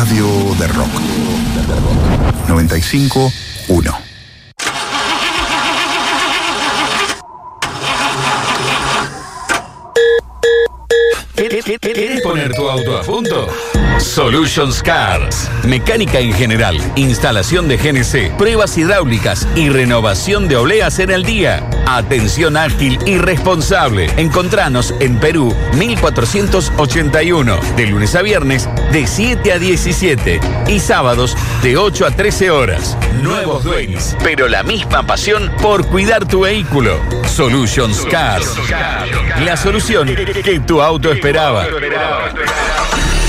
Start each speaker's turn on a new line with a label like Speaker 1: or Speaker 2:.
Speaker 1: radio de rock. 95.1.
Speaker 2: ¿Querés poner tu auto a punto? Solutions Cars. Mecánica en general, instalación de GNC, pruebas hidráulicas y renovación de obleas en el día. Atención ágil y responsable. Encontranos en Perú 1481, de lunes a viernes de 7 a 17 y sábados de 8 a 13 horas. Nuevos dueños, pero la misma pasión por cuidar tu vehículo. Solutions Cars. La solución que tu auto esperaba.